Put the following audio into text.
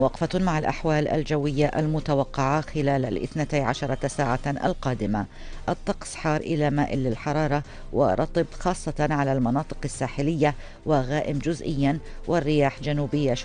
وقفة مع الأحوال الجوية المتوقعة خلال 12 ساعة القادمة. الطقس حار إلى مائل للحرارة ورطب خاصة على المناطق الساحلية وغائم جزئيا، والرياح جنوبية